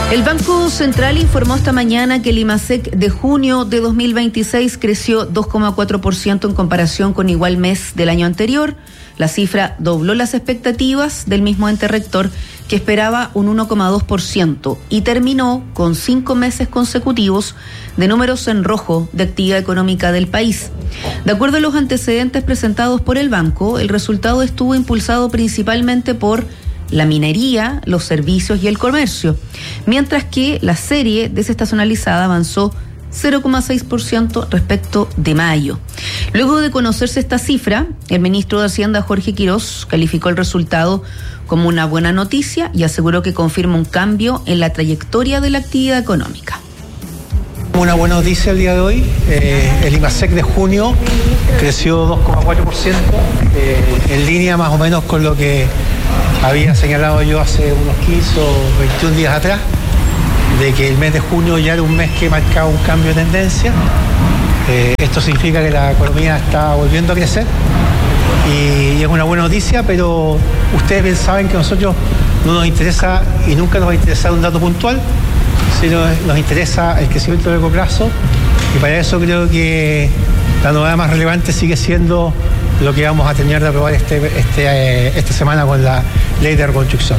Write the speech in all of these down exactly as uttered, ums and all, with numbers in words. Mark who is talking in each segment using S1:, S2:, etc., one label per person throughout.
S1: El Banco Central informó esta mañana que el IMASEC de junio de dos mil veintiséis creció dos coma cuatro por ciento en comparación con igual mes del año anterior. La cifra dobló las expectativas del mismo ente rector, que esperaba un uno coma dos por ciento, y terminó con cinco meses consecutivos de números en rojo de actividad económica del país. De acuerdo a los antecedentes presentados por el banco, el resultado estuvo impulsado principalmente por la minería, los servicios y el comercio, mientras que la serie desestacionalizada avanzó cero coma seis por ciento respecto de mayo. Luego de conocerse esta cifra, el ministro de Hacienda, Jorge Quirós, calificó el resultado como una buena noticia y aseguró que confirma un cambio en la trayectoria de la actividad económica.
S2: Una buena noticia el día de hoy. Eh, el IMASEC de junio creció dos coma cuatro por ciento, eh, en línea más o menos con lo que había señalado yo hace unos quince o veintiún días atrás, de que el mes de junio ya era un mes que marcaba un cambio de tendencia. Eh, esto significa que la economía está volviendo a crecer y, y es una buena noticia, pero ustedes bien saben que a nosotros no nos interesa y nunca nos va a interesar un dato puntual, sino nos interesa el crecimiento de largo plazo, y para eso creo que la novedad más relevante sigue siendo lo que vamos a tener de aprobar este, este, eh, esta semana con la ley de reconstrucción.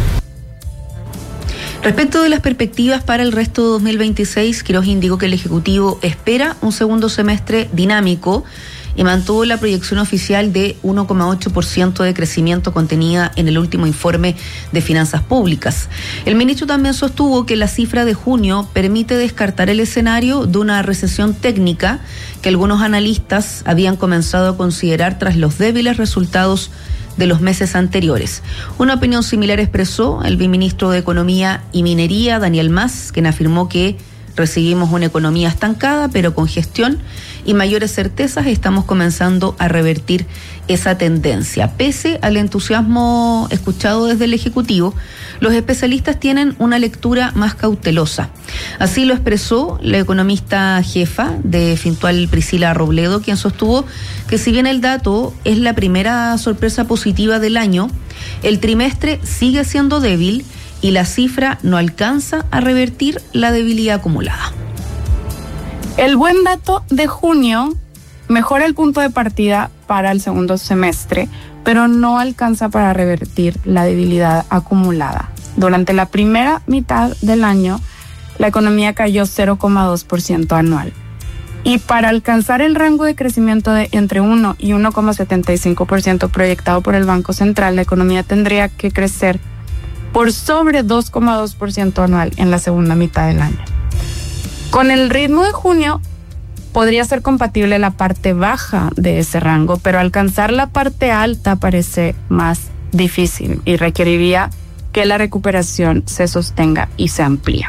S1: Respecto de las perspectivas para el resto de dos mil veintiséis, Quirós indicó que el Ejecutivo espera un segundo semestre dinámico y mantuvo la proyección oficial de uno coma ocho por ciento de crecimiento contenida en el último informe de finanzas públicas. El ministro también sostuvo que la cifra de junio permite descartar el escenario de una recesión técnica que algunos analistas habían comenzado a considerar tras los débiles resultados de los meses anteriores. Una opinión similar expresó el viceministro de Economía y Minería, Daniel Mas, quien afirmó que recibimos una economía estancada, pero con gestión y mayores certezas estamos comenzando a revertir esa tendencia. Pese al entusiasmo escuchado desde el Ejecutivo, los especialistas tienen una lectura más cautelosa. Así lo expresó la economista jefa de Fintual, Priscila Robledo, quien sostuvo que si bien el dato es la primera sorpresa positiva del año, el trimestre sigue siendo débil y la cifra no alcanza a revertir la debilidad acumulada.
S3: El buen dato de junio mejora el punto de partida para el segundo semestre, pero no alcanza para revertir la debilidad acumulada. Durante la primera mitad del año, la economía cayó cero coma dos por ciento anual. Y para alcanzar el rango de crecimiento de entre uno y uno coma setenta y cinco por ciento proyectado por el Banco Central, la economía tendría que crecer por sobre dos coma dos por ciento anual en la segunda mitad del año. Con el ritmo de junio, podría ser compatible la parte baja de ese rango, pero alcanzar la parte alta parece más difícil y requeriría que la recuperación se sostenga y se amplíe.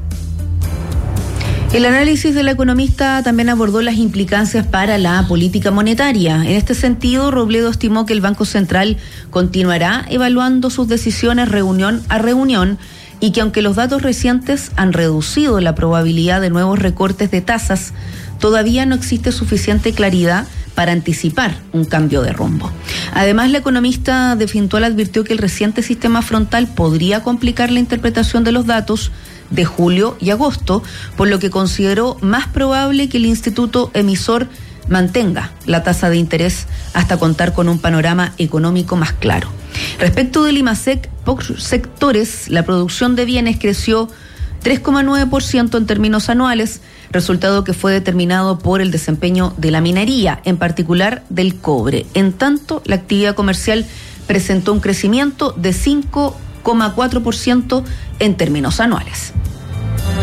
S1: El análisis de la economista también abordó las implicancias para la política monetaria. En este sentido, Robledo estimó que el Banco Central continuará evaluando sus decisiones reunión a reunión y que aunque los datos recientes han reducido la probabilidad de nuevos recortes de tasas, todavía no existe suficiente claridad para anticipar un cambio de rumbo. Además, la economista de Fintual advirtió que el reciente sistema frontal podría complicar la interpretación de los datos de julio y agosto, por lo que consideró más probable que el instituto emisor mantenga la tasa de interés hasta contar con un panorama económico más claro. Respecto del IMASEC, por sectores, la producción de bienes creció tres coma nueve por ciento en términos anuales, resultado que fue determinado por el desempeño de la minería, en particular del cobre. En tanto, la actividad comercial presentó un crecimiento de cinco coma cuatro por ciento en términos anuales.